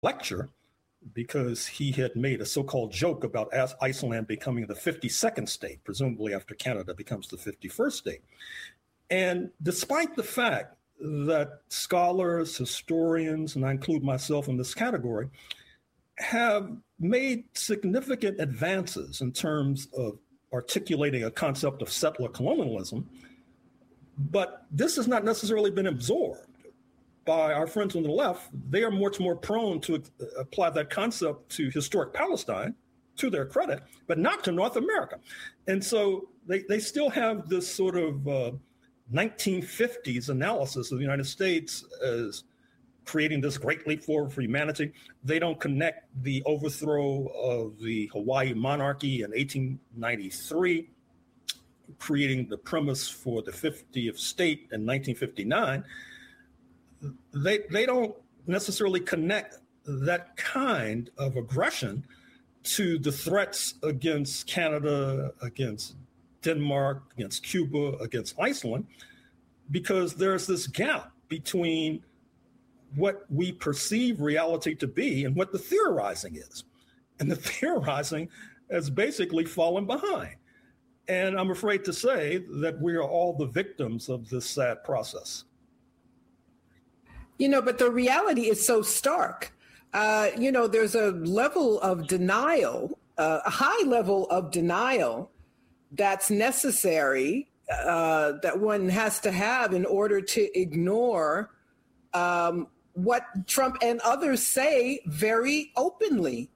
lecture because he had made a so-called joke about Iceland becoming the 52nd state, presumably after Canada becomes the 51st state. And despite the fact that scholars, historians, and I include myself in this category, have made significant advances in terms of articulating a concept of settler colonialism, but this has not necessarily been absorbed by our friends on the left. They are much more prone to apply that concept to historic Palestine, to their credit, but not to North America. And so they still have this sort of 1950s analysis of the United States as creating this great leap forward for humanity. They don't connect the overthrow of the Hawaii monarchy in 1893, creating the premise for the 50th state in 1959. They don't necessarily connect that kind of aggression to the threats against Canada, against Denmark, against Cuba, against Iceland, because there's this gap between what we perceive reality to be and what the theorizing is. And the theorizing has basically fallen behind. And I'm afraid to say that we are all the victims of this sad process. But the reality is so stark. There's a level of denial, a high level of denial that's necessary, that one has to have in order to ignore what Trump and others say very openly.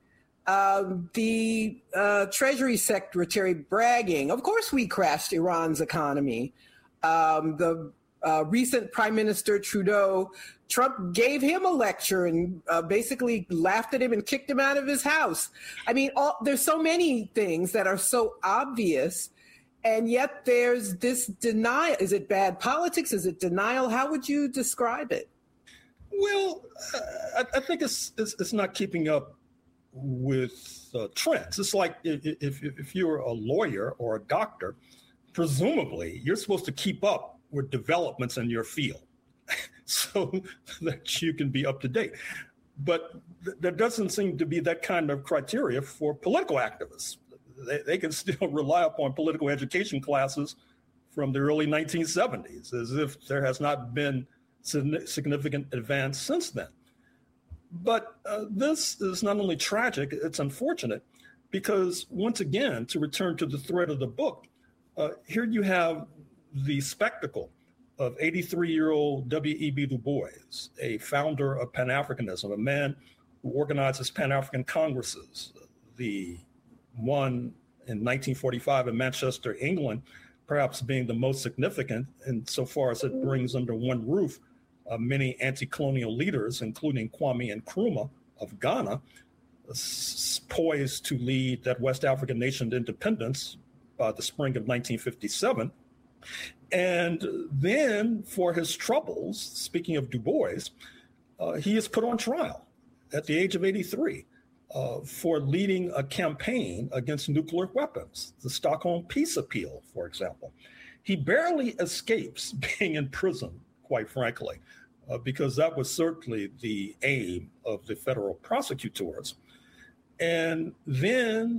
The Treasury Secretary bragging, of course we crashed Iran's economy. The recent Prime Minister Trudeau, Trump gave him a lecture and basically laughed at him and kicked him out of his house. I mean, there's so many things that are so obvious, and yet there's this denial. Is it bad politics? Is it denial? How would you describe it? Well, I think it's not keeping up with trends. It's like if you're a lawyer or a doctor, presumably you're supposed to keep up with developments in your field so that you can be up to date. But there doesn't seem to be that kind of criteria for political activists. They can still rely upon political education classes from the early 1970s, as if there has not been significant advance since then. But this is not only tragic, it's unfortunate, because once again, to return to the thread of the book, here you have the spectacle of 83-year-old W.E.B. Du Bois, a founder of Pan-Africanism, a man who organizes Pan-African Congresses, the one in 1945 in Manchester, England, perhaps being the most significant insofar as it brings under one roof many anti-colonial leaders, including Kwame Nkrumah of Ghana, poised to lead that West African nation to independence by the spring of 1957. And then for his troubles, speaking of Du Bois, he is put on trial at the age of 83 for leading a campaign against nuclear weapons, the Stockholm Peace Appeal, for example. He barely escapes being in prison, quite frankly, because that was certainly the aim of the federal prosecutors. And then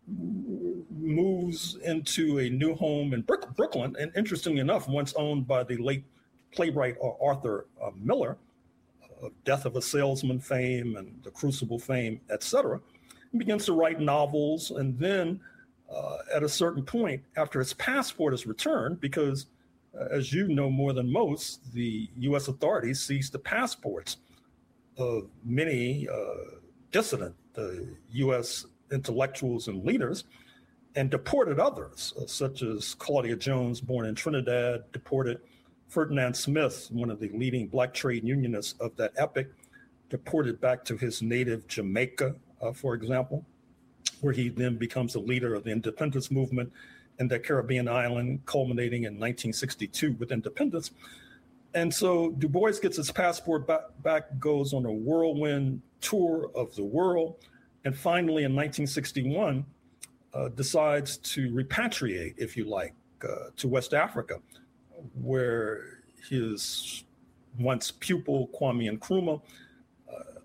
moves into a new home in Brooklyn, and interestingly enough, once owned by the late playwright Arthur Miller, Death of a Salesman fame and The Crucible fame, etc. He begins to write novels, and then at a certain point, after his passport is returned, because as you know more than most, the U.S. authorities seized the passports of many dissident U.S. intellectuals and leaders and deported others, such as Claudia Jones, born in Trinidad, deported Ferdinand Smith, one of the leading Black trade unionists of that epoch, deported back to his native Jamaica, for example, where he then becomes a leader of the independence movement in that Caribbean island, culminating in 1962 with independence. And so Du Bois gets his passport back, goes on a whirlwind tour of the world, and finally in 1961 decides to repatriate, if you like, to West Africa, where his once pupil Kwame Nkrumah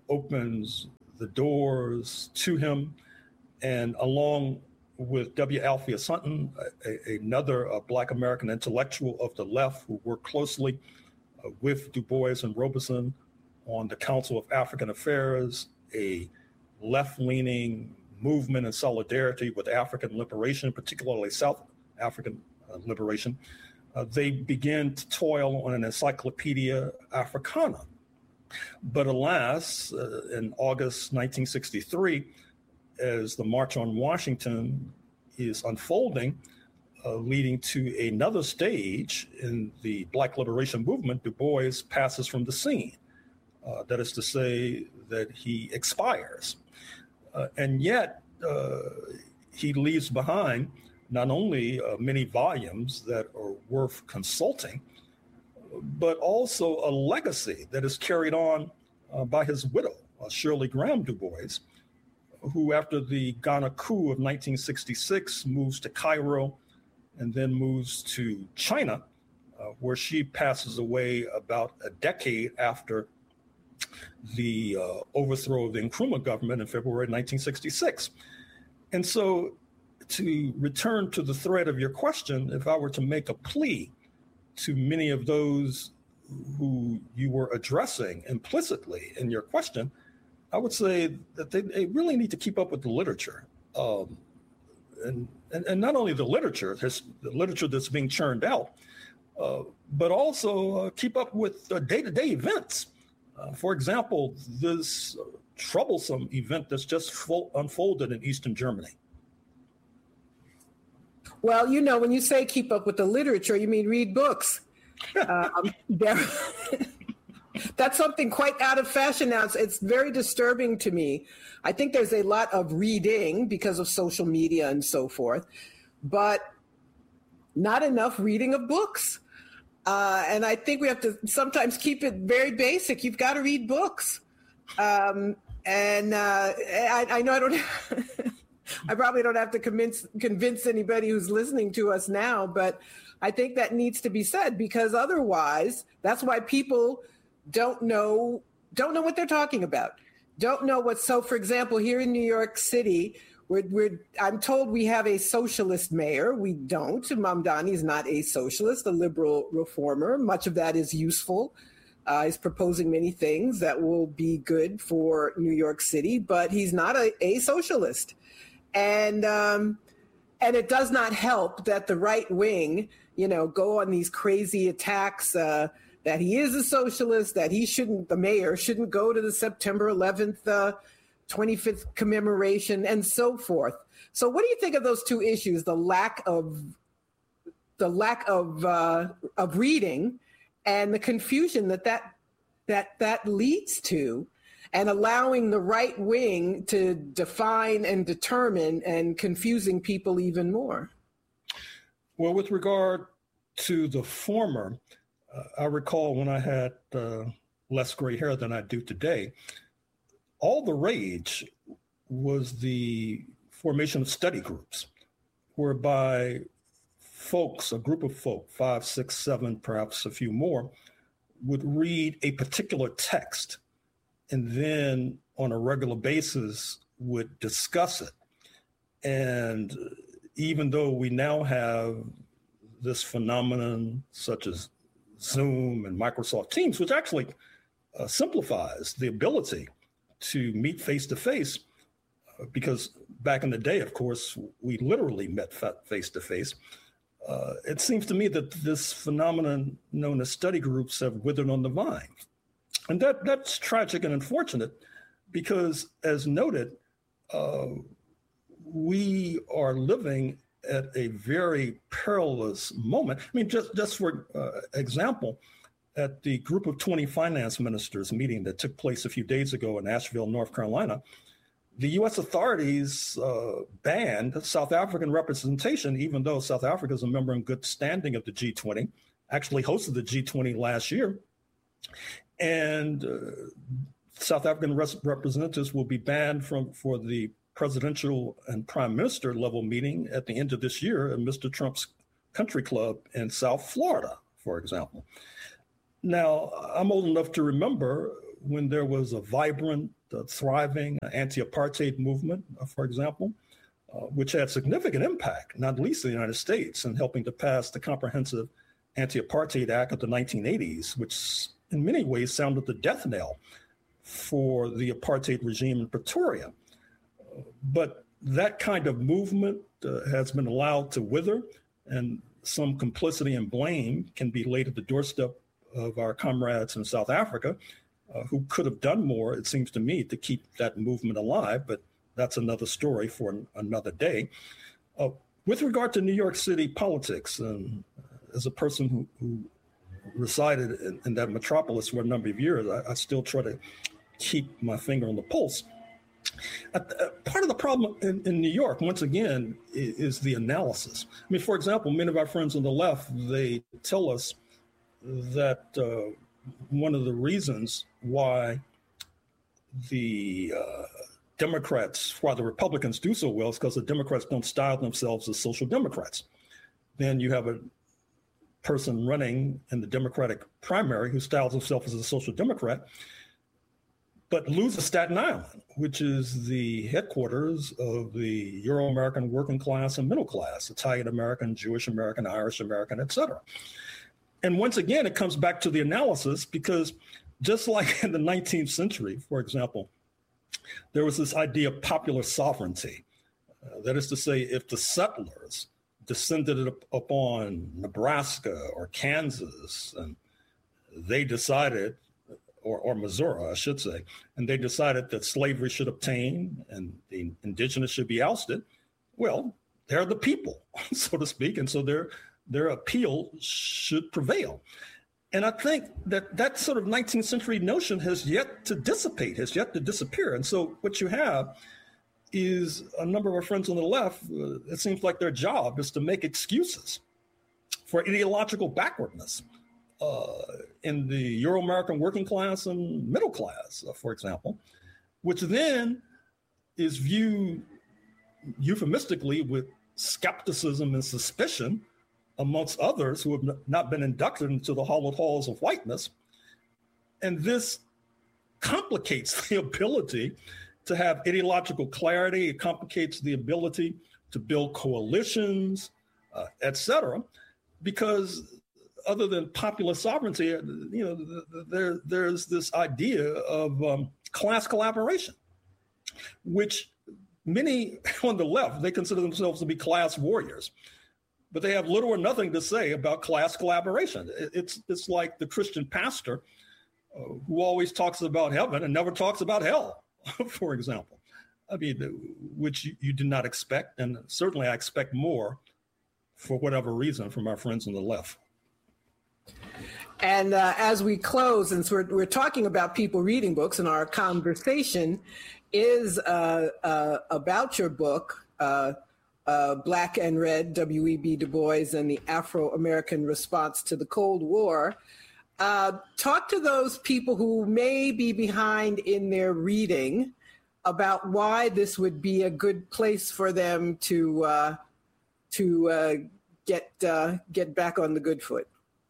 opens the doors to him, and along with W. Alpheus Hunton, another Black American intellectual of the left who worked closely with Du Bois and Robeson on the Council of African Affairs, a left-leaning movement in solidarity with African liberation, particularly South African liberation. They began to toil on an Encyclopedia Africana. But alas, in August 1963, as the March on Washington is unfolding, leading to another stage in the Black liberation movement, Du Bois passes from the scene. That is to say that he expires. And yet he leaves behind not only many volumes that are worth consulting, but also a legacy that is carried on by his widow, Shirley Graham Du Bois, who after the Ghana coup of 1966 moves to Cairo and then moves to China, where she passes away about a decade after the overthrow of the Nkrumah government in February 1966. And so to return to the thread of your question, if I were to make a plea to many of those who you were addressing implicitly in your question, I would say that they really need to keep up with the literature. And not only the literature that's being churned out, but also keep up with day-to-day events. For example, this troublesome event that's just unfolded in Eastern Germany. Well, you know, when you say keep up with the literature, you mean read books. That's something quite out of fashion now. It's very disturbing to me. I think there's a lot of reading because of social media and so forth, but not enough reading of books. And I think we have to sometimes keep it very basic. You've got to read books. I know I don't. I probably don't have to convince anybody who's listening to us now, but I think that needs to be said, because otherwise, that's why people don't know what they're talking about. Don't know what. So, for example, here in New York City, I'm told we have a socialist mayor. We don't. Mamdani is not a socialist, a liberal reformer. Much of that is useful. He's proposing many things that will be good for New York City, but he's not a socialist. And it does not help that the right wing, go on these crazy attacks that he is a socialist, that the mayor shouldn't go to the September 11th 25th commemoration and so forth. So what do you think of those two issues, the lack of reading and the confusion that leads to, and allowing the right wing to define and determine and confusing people even more? Well, with regard to the former, I recall when I had less gray hair than I do today, all the rage was the formation of study groups, whereby a group of folk, 5, 6, 7, perhaps a few more, would read a particular text and then on a regular basis would discuss it. And even though we now have this phenomenon such as Zoom and Microsoft Teams, which actually simplifies the ability to meet face-to-face, because back in the day, of course, we literally met face-to-face. It seems to me that this phenomenon known as study groups have withered on the vine. And that's tragic and unfortunate because, as noted, we are living at a very perilous moment. I mean, just for example, at the Group of 20 Finance Ministers meeting that took place a few days ago in Asheville, North Carolina, the U.S. authorities banned South African representation, even though South Africa is a member in good standing of the G20, actually hosted the G20 last year. And South African representatives will be banned for the presidential and prime minister level meeting at the end of this year at Mr. Trump's country club in South Florida, for example. Now, I'm old enough to remember when there was a vibrant thriving anti-apartheid movement, for example, which had significant impact, not least in the United States, in helping to pass the Comprehensive Anti-Apartheid Act of the 1980s, which in many ways sounded the death knell for the apartheid regime in Pretoria. But that kind of movement has been allowed to wither, and some complicity and blame can be laid at the doorstep of our comrades in South Africa, who could have done more, it seems to me, to keep that movement alive. But that's another story for another day. With regard to New York City politics, and as a person who resided in that metropolis for a number of years, I still try to keep my finger on the pulse. Part of the problem in New York, once again, is the analysis. I mean, for example, many of our friends on the left, they tell us that one of the reasons why the why the Republicans do so well is because the Democrats don't style themselves as social democrats. Then you have a person running in the Democratic primary who styles himself as a social democrat, but loses Staten Island, which is the headquarters of the Euro-American working class and middle class, Italian-American, Jewish-American, Irish-American, et cetera. And once again, it comes back to the analysis, because just like in the 19th century, for example, there was this idea of popular sovereignty. That is to say, if the settlers descended upon Nebraska or Kansas, and they decided, or Missouri, I should say, and they decided that slavery should obtain and the indigenous should be ousted, well, they're the people, so to speak, and so their appeal should prevail. And I think that sort of 19th century notion has yet to dissipate, has yet to disappear. And so what you have is a number of our friends on the left, it seems like their job is to make excuses for ideological backwardness in the Euro-American working class and middle class, for example, which then is viewed euphemistically with skepticism and suspicion amongst others who have not been inducted into the hallowed halls of whiteness. And this complicates the ability to have ideological clarity. It complicates the ability to build coalitions, et cetera, because other than popular sovereignty, there's this idea of class collaboration, which many on the left, they consider themselves to be class warriors, but they have little or nothing to say about class collaboration. It's like the Christian pastor who always talks about heaven and never talks about hell, for example. I mean, which you did not expect, and certainly I expect more, for whatever reason, from our friends on the left. And as we close, and so we're talking about people reading books, and our conversation is about your book, Black and Red, W.E.B. Du Bois and the Afro-American Response to the Cold War. Talk to those people who may be behind in their reading about why this would be a good place for them to get back on the good foot,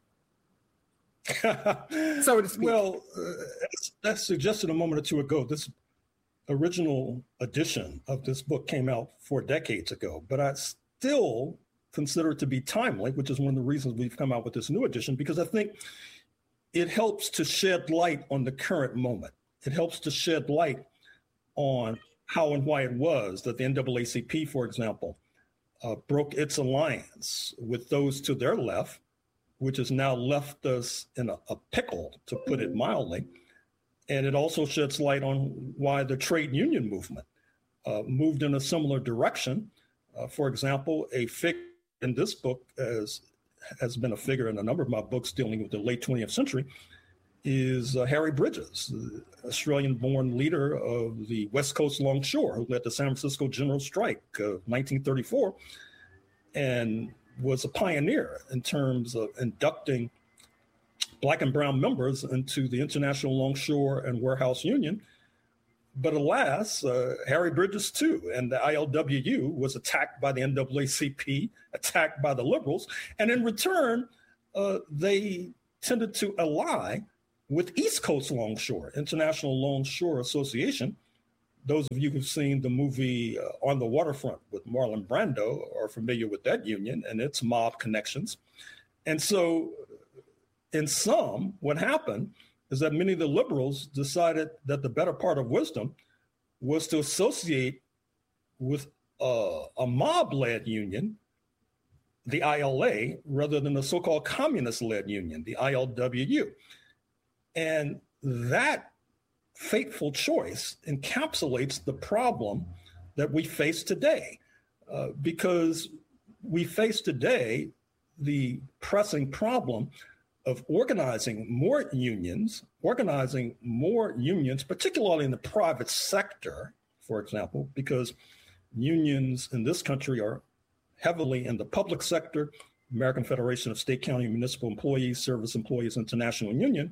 so to speak. Well, as suggested a moment or two ago, this original edition of this book came out 4 decades ago, but I still consider it to be timely, which is one of the reasons we've come out with this new edition, because I think it helps to shed light on the current moment. It helps to shed light on how and why it was that the NAACP, for example, broke its alliance with those to their left, which has now left us in a pickle, to put it mildly. And it also sheds light on why the trade union movement moved in a similar direction. For example, a figure in this book has been a figure in a number of my books dealing with the late 20th century is Harry Bridges, the Australian-born leader of the West Coast Longshore, who led the San Francisco General Strike of 1934 and was a pioneer in terms of inducting Black and brown members into the International Longshore and Warehouse Union. But alas, Harry Bridges too, and the ILWU was attacked by the NAACP, attacked by the liberals. And in return, they tended to ally with East Coast Longshore, International Longshore Association. Those of you who've seen the movie On the Waterfront with Marlon Brando are familiar with that union and its mob connections. And so in sum, what happened is that many of the liberals decided that the better part of wisdom was to associate with a mob-led union, the ILA, rather than a so-called communist-led union, the ILWU. And that fateful choice encapsulates the problem that we face today, because we face today the pressing problem of organizing more unions, particularly in the private sector, for example, because unions in this country are heavily in the public sector, American Federation of State, County, Municipal Employees, Service Employees International Union,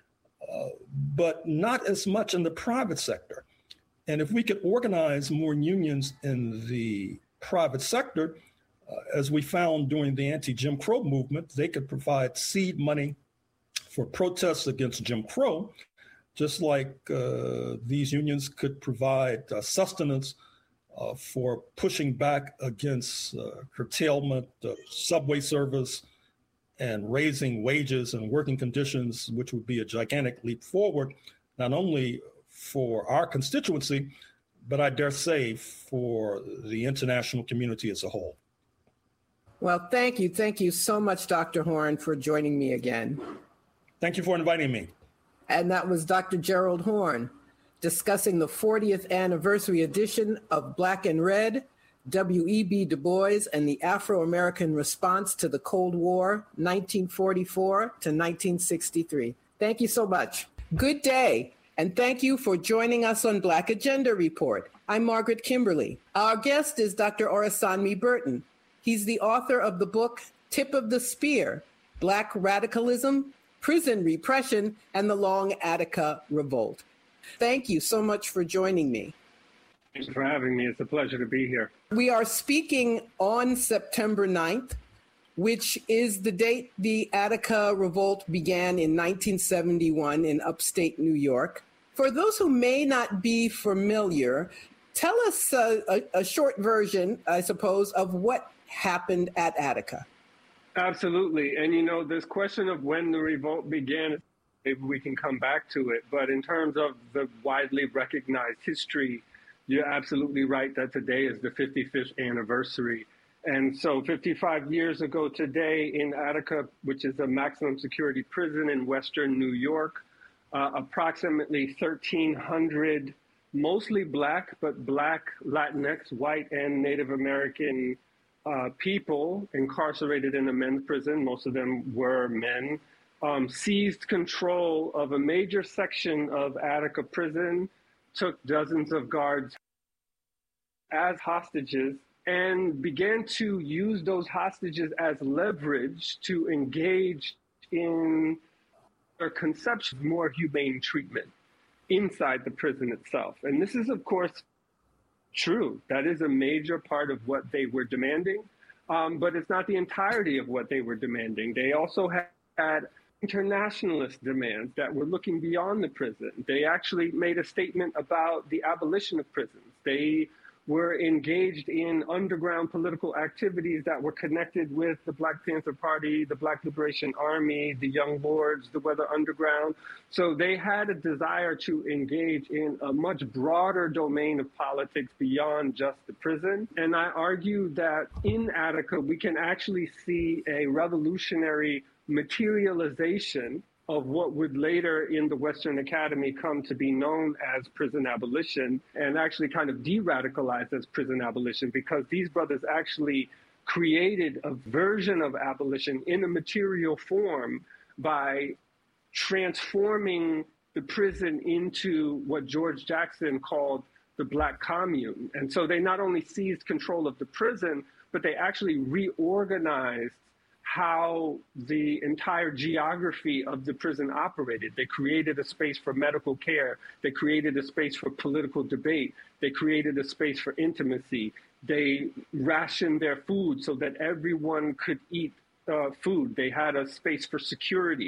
but not as much in the private sector. And if we could organize more unions in the private sector, as we found during the anti-Jim Crow movement, they could provide seed money for protests against Jim Crow, just like these unions could provide sustenance for pushing back against curtailment of subway service and raising wages and working conditions, which would be a gigantic leap forward, not only for our constituency, but I dare say for the international community as a whole. Well, thank you. Thank you so much, Dr. Horne, for joining me again. Thank you for inviting me. And that was Dr. Gerald Horne discussing the 40th anniversary edition of Black and Red, W.E.B. Du Bois and the Afro-American Response to the Cold War, 1944 to 1963. Thank you so much. Good day, and thank you for joining us on Black Agenda Report. I'm Margaret Kimberly. Our guest is Dr. Orasanmi Burton. He's the author of the book, Tip of the Spear, Black Radicalism, Prison Repression, and the Long Attica Revolt. Thank you so much for joining me. Thanks for having me. It's a pleasure to be here. We are speaking on September 9th, which is the date the Attica Revolt began in 1971 in upstate New York. For those who may not be familiar, tell us a short version, I suppose, of what happened at Attica. Absolutely. And, this question of when the revolt began, maybe we can come back to it. But in terms of the widely recognized history, you're absolutely right that today is the 55th anniversary. And so 55 years ago today in Attica, which is a maximum security prison in Western New York, approximately 1,300, mostly Black, but Black, Latinx, white, and Native American people incarcerated in a men's prison. Most of them were men. Seized control of a major section of Attica prison, took dozens of guards as hostages, and began to use those hostages as leverage to engage in their conception of more humane treatment inside the prison itself. And this is, of course, true. That is a major part of what they were demanding, but it's not the entirety of what they were demanding. They also had internationalist demands that were looking beyond the prison. They actually made a statement about the abolition of prisons. They were engaged in underground political activities that were connected with the Black Panther Party, the Black Liberation Army, the Young Lords, the Weather Underground. So they had a desire to engage in a much broader domain of politics beyond just the prison. And I argue that in Attica, we can actually see a revolutionary materialization of what would later in the Western Academy come to be known as prison abolition, and actually kind of de-radicalized as prison abolition, because these brothers actually created a version of abolition in a material form by transforming the prison into what George Jackson called the Black Commune. And so they not only seized control of the prison, but they actually reorganized how the entire geography of the prison operated. They created a space for medical care. They created a space for political debate. They created a space for intimacy. They rationed their food so that everyone could eat food. They had a space for security.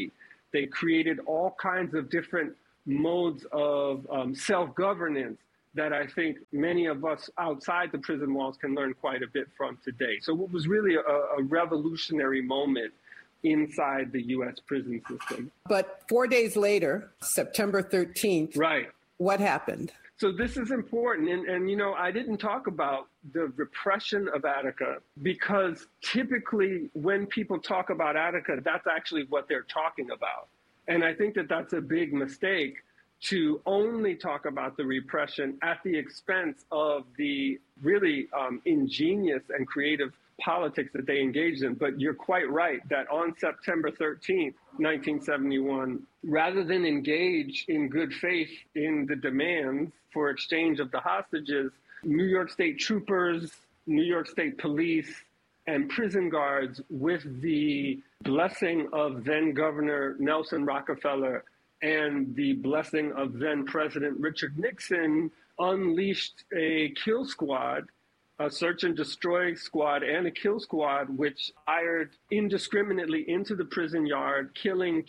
They created all kinds of different modes of self-governance that I think many of us outside the prison walls can learn quite a bit from today. So it was really a revolutionary moment inside the U.S. prison system. But 4 days later, September 13th, right? What happened? So this is important. And, you know, I didn't talk about the repression of Attica because typically when people talk about Attica, that's actually what they're talking about. And I think that that's a big mistake to only talk about the repression at the expense of the really ingenious and creative politics that they engaged in. But you're quite right that on September 13th, 1971, rather than engage in good faith in the demands for exchange of the hostages, New York State troopers, New York State police, and prison guards, with the blessing of then Governor Nelson Rockefeller and the blessing of then President Richard Nixon, unleashed a kill squad, a search and destroy squad and a kill squad, which fired indiscriminately into the prison yard, killing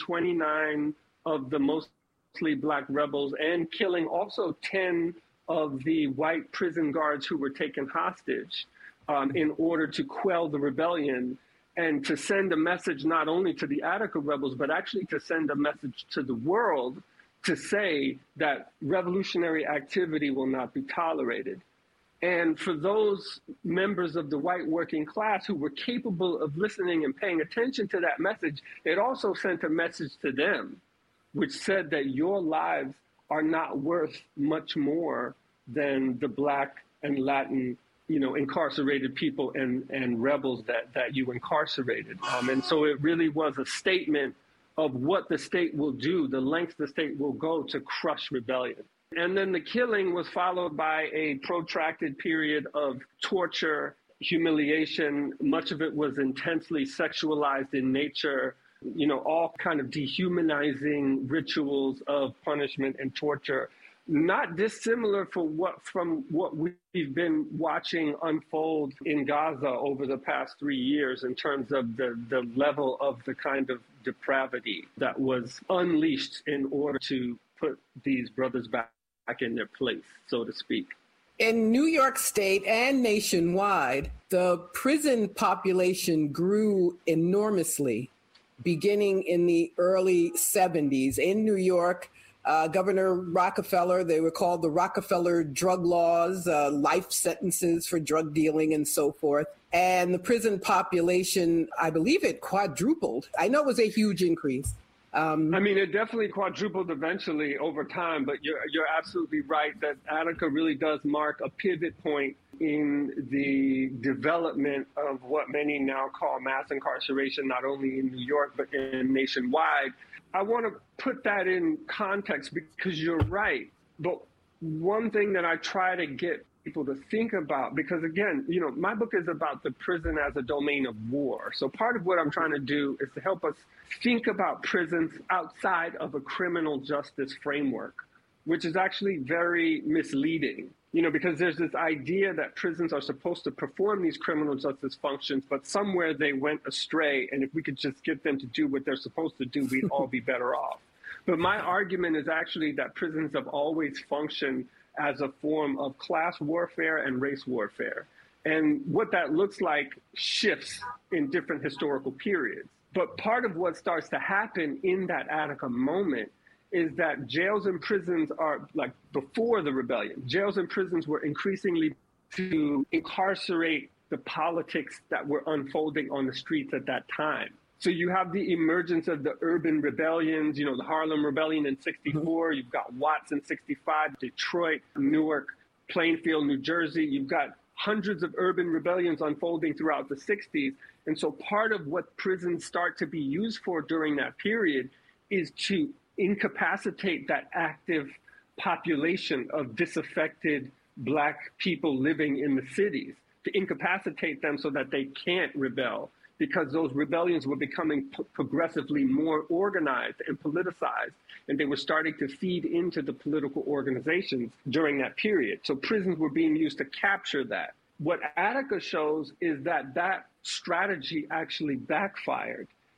29 of the mostly Black rebels and killing also 10 of the white prison guards who were taken hostage in order to quell the rebellion and to send a message not only to the Attica rebels, but actually to send a message to the world to say that revolutionary activity will not be tolerated. And for those members of the white working class who were capable of listening and paying attention to that message, it also sent a message to them, which said that your lives are not worth much more than the Black and Latin, you know, incarcerated people and rebels that you incarcerated. And so it really was a statement of what the state will do, the lengths the state will go to crush rebellion. And then the killing was followed by a protracted period of torture, humiliation. Much of it was intensely sexualized in nature, you know, all kind of dehumanizing rituals of punishment and torture. Not dissimilar from what we've been watching unfold in Gaza over the past 3 years in terms of the level of the kind of depravity that was unleashed in order to put these brothers back in their place, so to speak. In New York State and nationwide, the prison population grew enormously, beginning in the early 70s. In New York, Governor Rockefeller, they were called the Rockefeller drug laws, life sentences for drug dealing and so forth. And the prison population, I believe it quadrupled. I know it was a huge increase. I mean, it definitely quadrupled eventually over time, but you're absolutely right that Attica really does mark a pivot point in the development of what many now call mass incarceration, not only in New York, but nationwide. I want to put that in context because you're right. But one thing that I try to get people to think about, because again, you know, my book is about the prison as a domain of war. So part of what I'm trying to do is to help us think about prisons outside of a criminal justice framework, which is actually very misleading. You know, because there's this idea that prisons are supposed to perform these criminal justice functions, but somewhere they went astray. And if we could just get them to do what they're supposed to do, we'd all be better off. But my argument is actually that prisons have always functioned as a form of class warfare and race warfare. And what that looks like shifts in different historical periods. But part of what starts to happen in that Attica moment is that jails and prisons are, like before the rebellion, jails and prisons were increasingly to incarcerate the politics that were unfolding on the streets at that time. So you have the emergence of the urban rebellions, you know, the Harlem Rebellion in 64, you've got Watts in 65, Detroit, Newark, Plainfield, New Jersey. You've got hundreds of urban rebellions unfolding throughout the 60s. And so part of what prisons start to be used for during that period is to incapacitate that active population of disaffected Black people living in the cities, to incapacitate them so that they can't rebel, because those rebellions were becoming progressively more organized and politicized, and they were starting to feed into the political organizations during that period. So prisons were being used to capture that. What Attica shows is that that strategy actually backfired,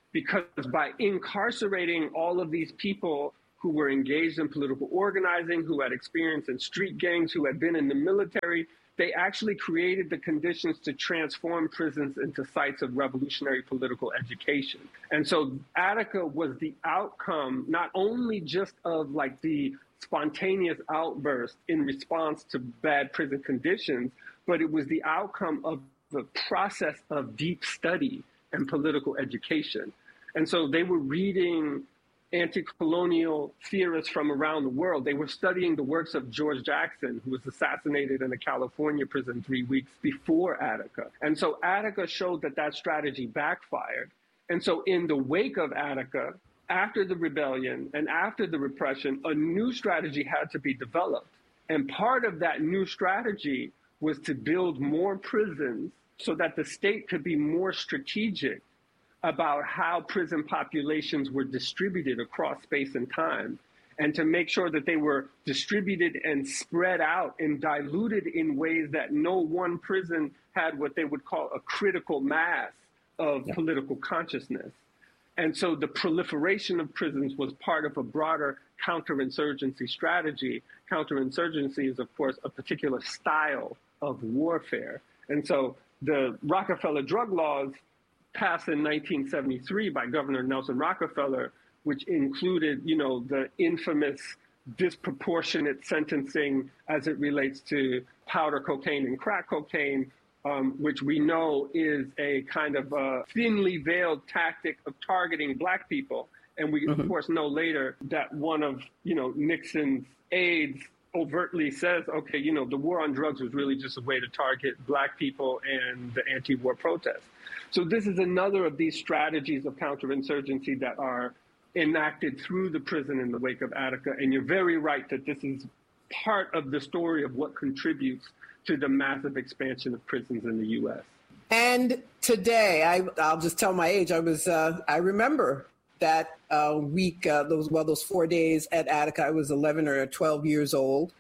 because by incarcerating all of these people who were engaged in political organizing, who had experience in street gangs, who had been in the military, they actually created the conditions to transform prisons into sites of revolutionary political education. And so Attica was the outcome, not only just of like the spontaneous outburst in response to bad prison conditions, but it was the outcome of the process of deep study and political education. And so they were reading anti-colonial theorists from around the world. They were studying the works of George Jackson, who was assassinated in a California prison 3 weeks before Attica. And so Attica showed that that strategy backfired. And so in the wake of Attica, after the rebellion and after the repression, a new strategy had to be developed. And part of that new strategy was to build more prisons so that the state could be more strategic about how prison populations were distributed across space and time, and to make sure that they were distributed and spread out and diluted in ways that no one prison had what they would call a critical mass of political consciousness. And so the proliferation of prisons was part of a broader counterinsurgency strategy. Counterinsurgency is, of course, a particular style of warfare. And so the Rockefeller drug laws passed in 1973 by Governor Nelson Rockefeller, which included, the infamous disproportionate sentencing as it relates to powder cocaine and crack cocaine, which we know is a kind of a thinly veiled tactic of targeting Black people. And we, of course, know later that one of, Nixon's aides overtly says, okay, the war on drugs was really just a way to target Black people and the anti-war protests. So this is another of these strategies of counterinsurgency that are enacted through the prison in the wake of Attica. And you're very right that this is part of the story of what contributes to the massive expansion of prisons in the U.S. And today, I'll just tell my age. I remember that week, those 4 days at Attica. I was 11 or 12 years old.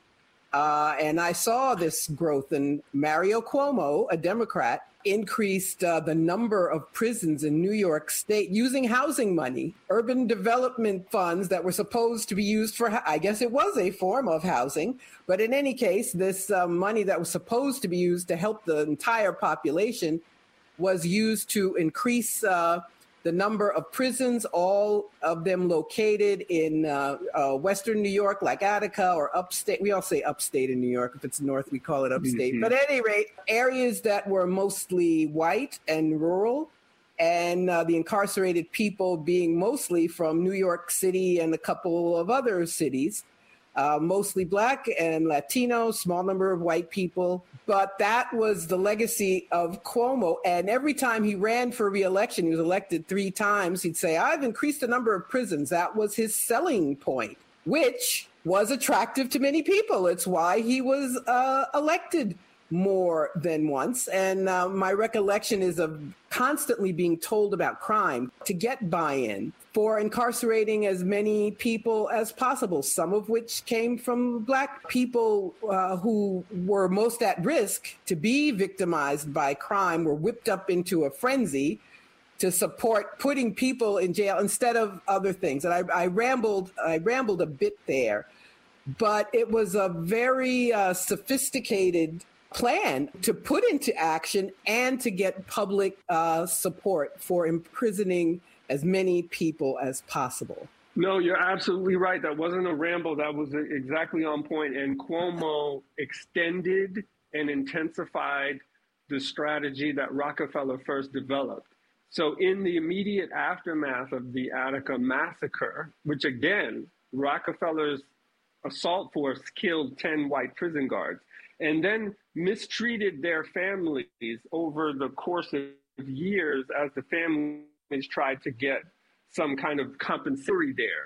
And I saw this growth. And Mario Cuomo, a Democrat, increased the number of prisons in New York State using housing money, urban development funds that were supposed to be used for, I guess it was a form of housing. But in any case, this money that was supposed to be used to help the entire population was used to increase the number of prisons, all of them located in Western New York, like Attica, or upstate. We all say upstate in New York. If it's north, we call it upstate. But at any rate, areas that were mostly white and rural, and the incarcerated people being mostly from New York City and a couple of other cities, mostly Black and Latino, small number of white people. But that was the legacy of Cuomo. And every time he ran for re-election, he was elected 3 times, he'd say, I've increased the number of prisons. That was his selling point, which was attractive to many people. It's why he was elected more than once. And my recollection is of constantly being told about crime to get buy-in for incarcerating as many people as possible, some of which came from Black people who were most at risk to be victimized by crime, were whipped up into a frenzy to support putting people in jail instead of other things. And I rambled a bit there, but it was a very sophisticated plan to put into action and to get public support for imprisoning as many people as possible. No, you're absolutely right. That wasn't a ramble. That was exactly on point. And Cuomo extended and intensified the strategy that Rockefeller first developed. So in the immediate aftermath of the Attica massacre, which again, Rockefeller's assault force killed 10 white prison guards and then mistreated their families over the course of years as the families tried to get some kind of compensatory there.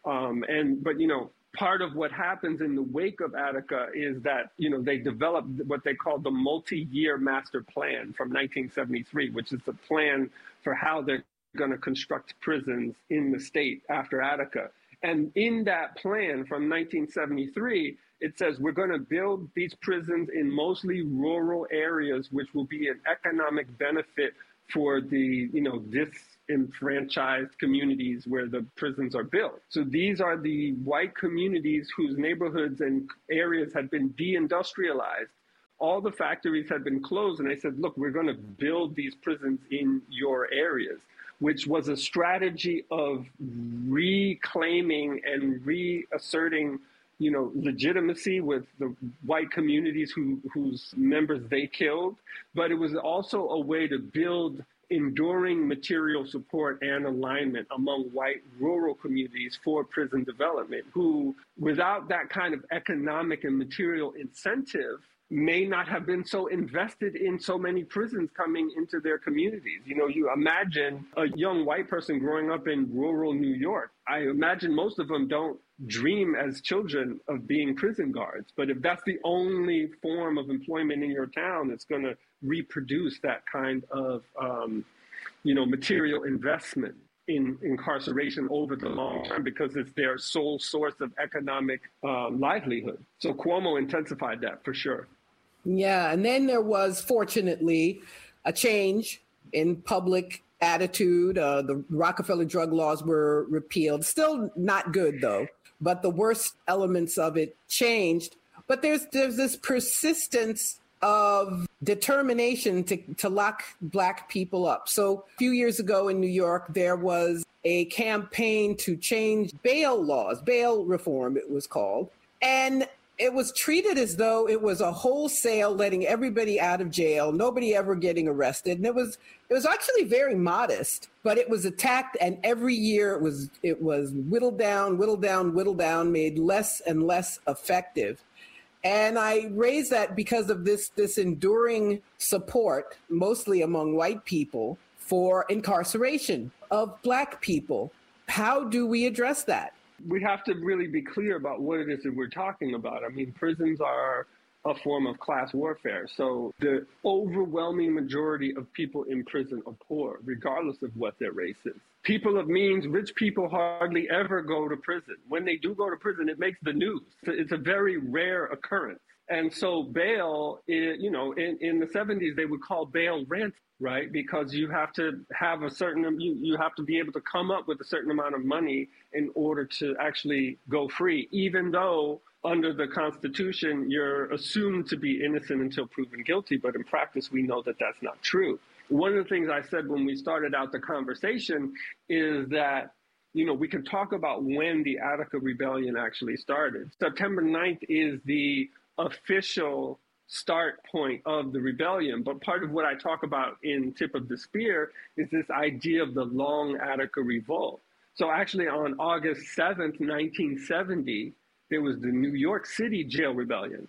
But part of what happens in the wake of Attica is that, they developed what they called the multi-year master plan from 1973, which is the plan for how they're going to construct prisons in the state after Attica. And in that plan from 1973, it says we're going to build these prisons in mostly rural areas, which will be an economic benefit for the, disenfranchised communities where the prisons are built. So these are the white communities whose neighborhoods and areas had been deindustrialized. All the factories had been closed, and they said, look, we're going to build these prisons in your areas, which was a strategy of reclaiming and reasserting, legitimacy with the white communities whose members they killed. But it was also a way to build enduring material support and alignment among white rural communities for prison development, who, without that kind of economic and material incentive, may not have been so invested in so many prisons coming into their communities. You imagine a young white person growing up in rural New York. I imagine most of them don't dream as children of being prison guards. But if that's the only form of employment in your town, it's going to reproduce that kind of, material investment in incarceration over the long term, because it's their sole source of economic livelihood. So Cuomo intensified that for sure. Yeah, and then there was, fortunately, a change in public attitude. The Rockefeller drug laws were repealed. Still not good, though, but the worst elements of it changed. But there's this persistence of determination to lock Black people up. So a few years ago in New York, there was a campaign to change bail laws, bail reform, it was called. And it was treated as though it was a wholesale letting everybody out of jail, nobody ever getting arrested. And it was actually very modest, but it was attacked. And every year it was whittled down, made less and less effective. And I raise that because of this enduring support, mostly among white people, for incarceration of Black people. How do we address that? We have to really be clear about what it is that we're talking about. I mean, prisons are a form of class warfare. So the overwhelming majority of people in prison are poor, regardless of what their race is. People of means, rich people hardly ever go to prison. When they do go to prison, it makes the news. It's a very rare occurrence. And so bail, in the 70s, they would call bail rent, right? Because you have to have you have to be able to come up with a certain amount of money in order to actually go free, even though under the Constitution, you're assumed to be innocent until proven guilty. But in practice, we know that that's not true. One of the things I said when we started out the conversation is that, we can talk about when the Attica Rebellion actually started. September 9th is the official start point of the rebellion. But part of what I talk about in Tip of the Spear is this idea of the Long Attica Revolt. So actually on August 7th, 1970, there was the New York City jail rebellion.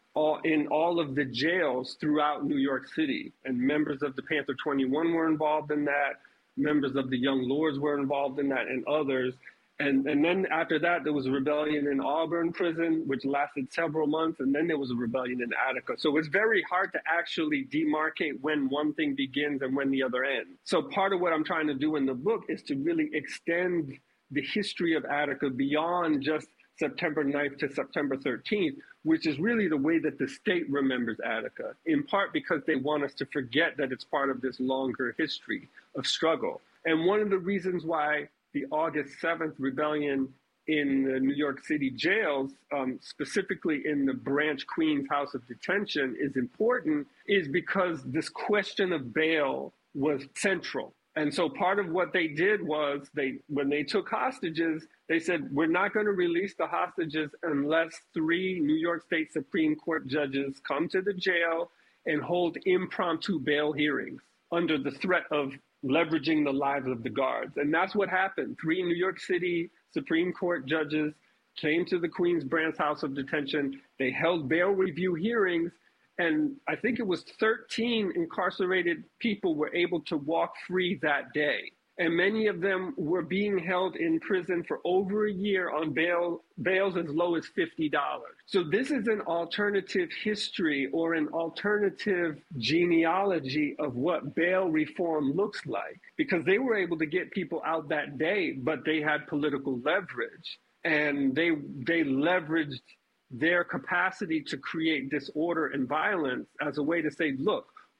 In all of the jails throughout New York City. And members of the Panther 21 were involved in that. Members of the Young Lords were involved in that, and others. And then after that, there was a rebellion in Auburn prison, which lasted several months. And then there was a rebellion in Attica. So it's very hard to actually demarcate when one thing begins and when the other ends. So part of what I'm trying to do in the book is to really extend the history of Attica beyond just September 9th to September 13th, which is really the way that the state remembers Attica, in part because they want us to forget that it's part of this longer history of struggle. And one of the reasons why the August 7th rebellion in the New York City jails, specifically in the Branch Queens House of Detention, is important is because this question of bail was central. And so part of what they did was when they took hostages, they said, we're not going to release the hostages unless 3 New York State Supreme Court judges come to the jail and hold impromptu bail hearings under the threat of leveraging the lives of the guards. And that's what happened. 3 New York City Supreme Court judges came to the Queens Branch House of Detention. They held bail review hearings. And I think it was 13 incarcerated people were able to walk free that day. And many of them were being held in prison for over a year on bails as low as $50. So this is an alternative history or an alternative genealogy of what bail reform looks like, because they were able to get people out that day, but they had political leverage, and they leveraged their capacity to create disorder and violence as a way to say, look,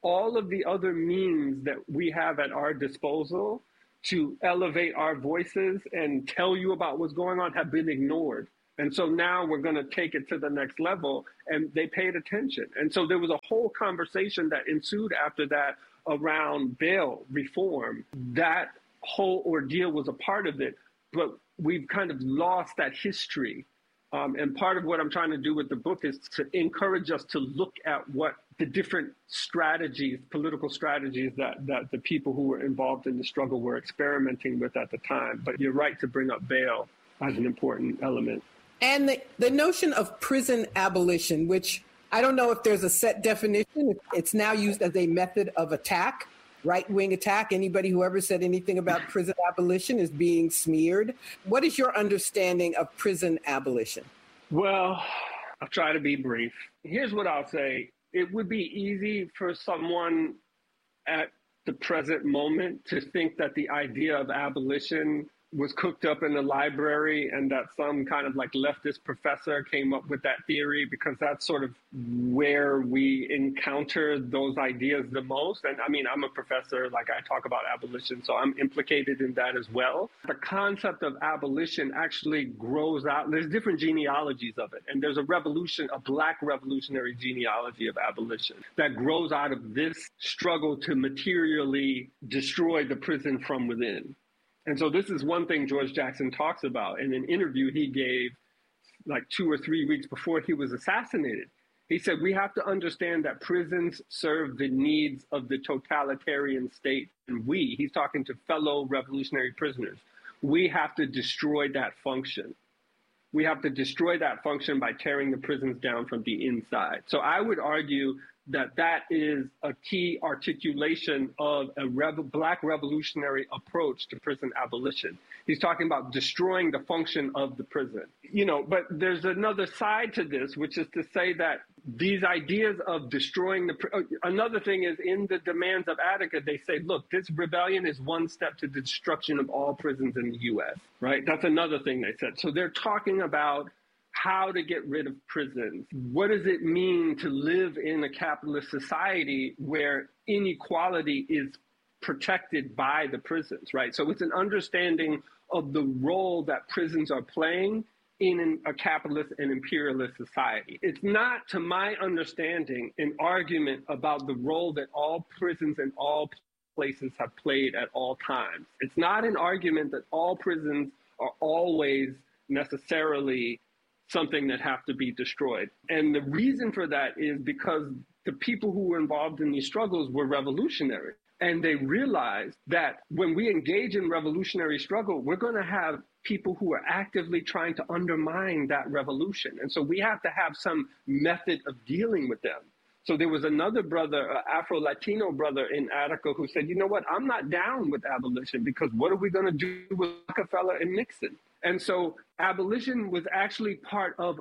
all of the other means that we have at our disposal to elevate our voices and tell you about what's going on have been ignored. And so now we're going to take it to the next level, and they paid attention. And so there was a whole conversation that ensued after that around bail reform. That whole ordeal was a part of it, but we've kind of lost that history. And part of what I'm trying to do with the book is to encourage us to look at what the different strategies, political strategies that the people who were involved in the struggle were experimenting with at the time. But you're right to bring up bail as an important element. And the notion of prison abolition, which I don't know if there's a set definition. It's now used as a method of attack, right-wing attack. Anybody who ever said anything about prison abolition is being smeared. What is your understanding of prison abolition? Well, I'll try to be brief. Here's what I'll say. It would be easy for someone at the present moment to think that the idea of abolition was cooked up in the library and that some kind of like leftist professor came up with that theory, because that's sort of where we encounter those ideas the most. And I mean, I'm a professor, like I talk about abolition, so I'm implicated in that as well. The concept of abolition actually grows out. There's different genealogies of it. And there's a revolution, a Black revolutionary genealogy of abolition that grows out of this struggle to materially destroy the prison from within. And so this is one thing George Jackson talks about in an interview he gave like 2 or 3 weeks before he was assassinated. He said, we have to understand that prisons serve the needs of the totalitarian state. And he's talking to fellow revolutionary prisoners, we have to destroy that function. We have to destroy that function by tearing the prisons down from the inside. So I would argue that that is a key articulation of a Black revolutionary approach to prison abolition. He's talking about destroying the function of the prison. You know, but there's another side to this, which is to say that these ideas of destroying another thing is in the demands of Attica, they say, look, this rebellion is one step to the destruction of all prisons in the U.S., right? That's another thing they said. So they're talking about how to get rid of prisons. What does it mean to live in a capitalist society where inequality is protected by the prisons, right? So it's an understanding of the role that prisons are playing in a capitalist and imperialist society. It's not, to my understanding, an argument about the role that all prisons and all places have played at all times. It's not an argument that all prisons are always necessarily something that have to be destroyed. And the reason for that is because the people who were involved in these struggles were revolutionary. And they realized that when we engage in revolutionary struggle, we're going to have people who are actively trying to undermine that revolution. And so we have to have some method of dealing with them. So there was another brother, an Afro-Latino brother in Attica, who said, you know what, I'm not down with abolition, because what are we going to do with Rockefeller and Nixon? And so abolition was actually part of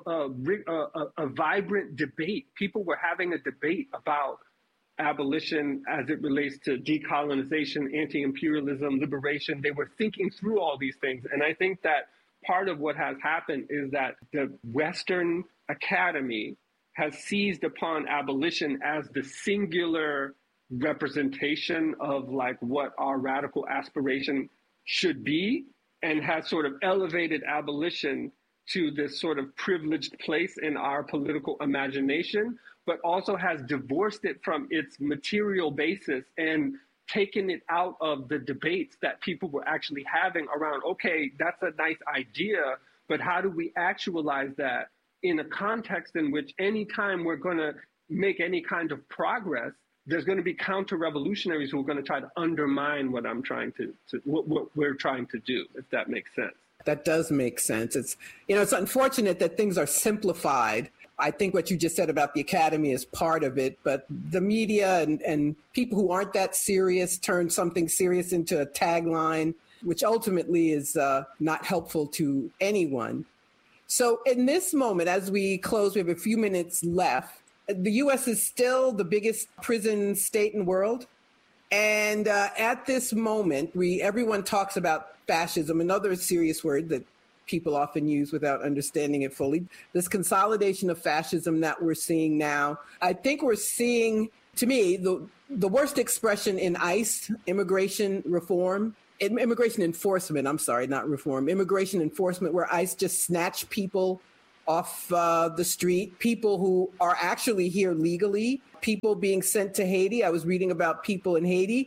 a vibrant debate. People were having a debate about abolition as it relates to decolonization, anti-imperialism, liberation. They were thinking through all these things. And I think that part of what has happened is that the Western Academy has seized upon abolition as the singular representation of like what our radical aspiration should be, and has sort of elevated abolition to this sort of privileged place in our political imagination, but also has divorced it from its material basis and taken it out of the debates that people were actually having around, okay, that's a nice idea, but how do we actualize that in a context in which anytime we're going to make any kind of progress, there's going to be counter-revolutionaries who are going to try to undermine what I'm trying what we're trying to do, if that makes sense. That does make sense. It's unfortunate that things are simplified. I think what you just said about the academy is part of it, but the media and people who aren't that serious turn something serious into a tagline, which ultimately is not helpful to anyone. So in this moment, as we close, we have a few minutes left. The U.S. is still the biggest prison state in the world. And at this moment, everyone talks about fascism, another serious word that people often use without understanding it fully. This consolidation of fascism that we're seeing now, I think we're seeing, to me, the worst expression in ICE, immigration enforcement, I'm sorry, not reform, immigration enforcement, where ICE just snatch people off the street, people who are actually here legally, people being sent to Haiti. I was reading about people in Haiti.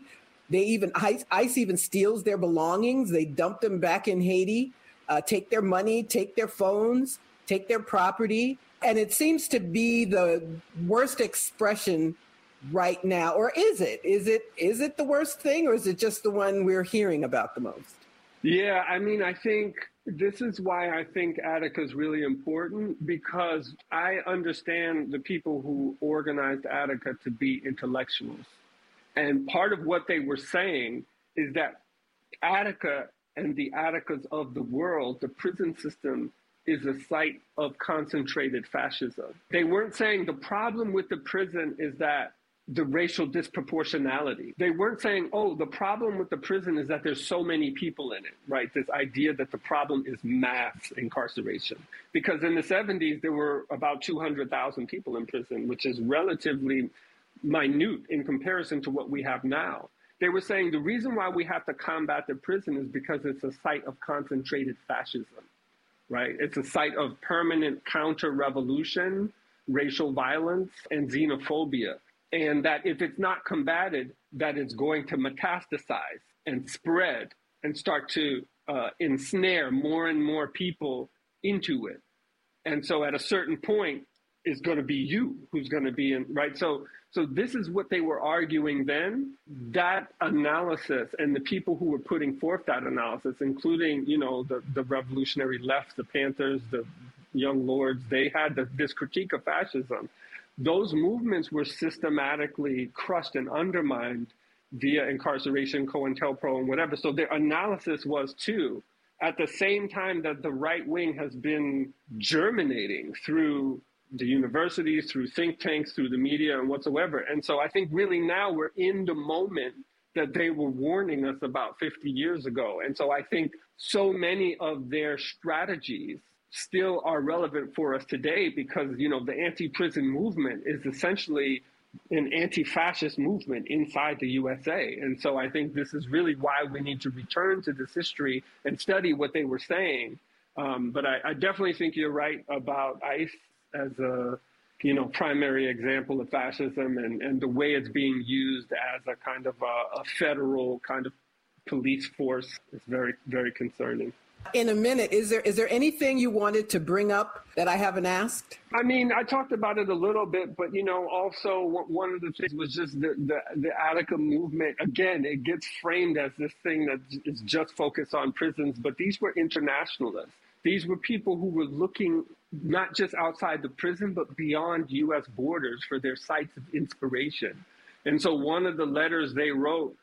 ICE even steals their belongings. They dump them back in Haiti, take their money, take their phones, take their property. And it seems to be the worst expression right now. Or is it? Is it the worst thing, or is it just the one we're hearing about the most? Yeah, I mean, I think this is why I think Attica is really important, because I understand the people who organized Attica to be intellectuals. And part of what they were saying is that Attica and the Atticas of the world, the prison system, is a site of concentrated fascism. They weren't saying the problem with the prison is that the racial disproportionality. They weren't saying, oh, the problem with the prison is that there's so many people in it, right? This idea that the problem is mass incarceration. Because in the 70s, there were about 200,000 people in prison, which is relatively minute in comparison to what we have now. They were saying the reason why we have to combat the prison is because it's a site of concentrated fascism, right? It's a site of permanent counter-revolution, racial violence, and xenophobia. And that if it's not combated, that it's going to metastasize and spread and start to ensnare more and more people into it. And so at a certain point, it's going to be you who's going to be in, right? So this is what they were arguing then. That analysis and the people who were putting forth that analysis, including, the revolutionary left, the Panthers, the Young Lords, they had this critique of fascism. Those movements were systematically crushed and undermined via incarceration, COINTELPRO, and whatever. So their analysis was, too, at the same time that the right wing has been germinating through the universities, through think tanks, through the media, and whatsoever. And so I think really now we're in the moment that they were warning us about 50 years ago. And so I think so many of their strategies still are relevant for us today because, the anti-prison movement is essentially an anti-fascist movement inside the USA. And so I think this is really why we need to return to this history and study what they were saying. But I definitely think you're right about ICE as a, primary example of fascism and the way it's being used as a kind of a federal kind of police force is very, very concerning. In a minute, is there anything you wanted to bring up that I haven't asked? I mean, I talked about it a little bit, but, also one of the things was just the Attica movement. Again, it gets framed as this thing that is just focused on prisons, but these were internationalists. These were people who were looking not just outside the prison, but beyond U.S. borders for their sites of inspiration. And so one of the letters they wrote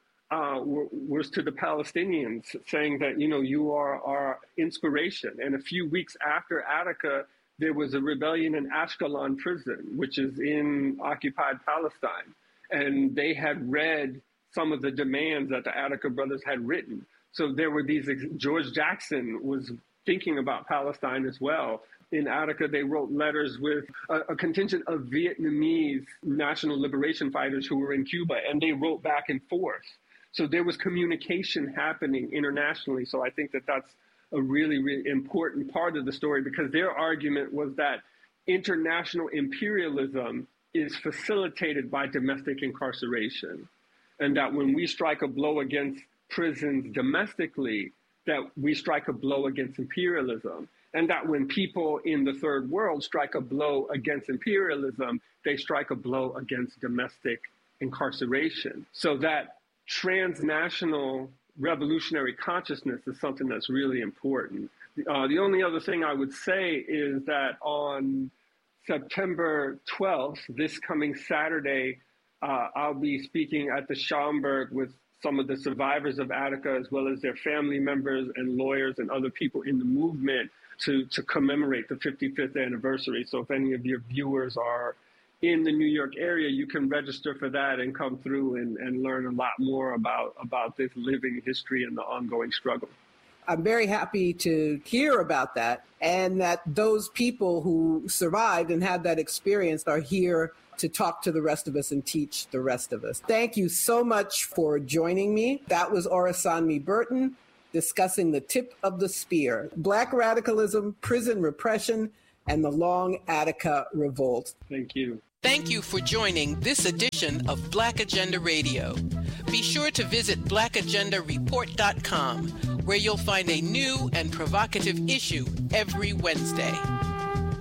was to the Palestinians saying that, you are our inspiration. And a few weeks after Attica, there was a rebellion in Ashkelon prison, which is in occupied Palestine. And they had read some of the demands that the Attica brothers had written. So there were George Jackson was thinking about Palestine as well. In Attica, they wrote letters with a contingent of Vietnamese national liberation fighters who were in Cuba, and they wrote back and forth. So there was communication happening internationally. So I think that that's a really, really important part of the story because their argument was that international imperialism is facilitated by domestic incarceration. And that when we strike a blow against prisons domestically, that we strike a blow against imperialism. And that when people in the third world strike a blow against imperialism, they strike a blow against domestic incarceration. So that transnational revolutionary consciousness is something that's really important. The only other thing I would say is that on September 12th, this coming Saturday, I'll be speaking at the Schomburg with some of the survivors of Attica, as well as their family members and lawyers and other people in the movement to commemorate the 55th anniversary. So if any of your viewers are in the New York area, you can register for that and come through and learn a lot more about this living history and the ongoing struggle. I'm very happy to hear about that, and that those people who survived and had that experience are here to talk to the rest of us and teach the rest of us. Thank you so much for joining me. That was Orasanmi Burton discussing the tip of the spear, Black radicalism, prison repression, and the Long Attica Revolt. Thank you. Thank you for joining this edition of Black Agenda Radio. Be sure to visit blackagendareport.com, where you'll find a new and provocative issue every Wednesday.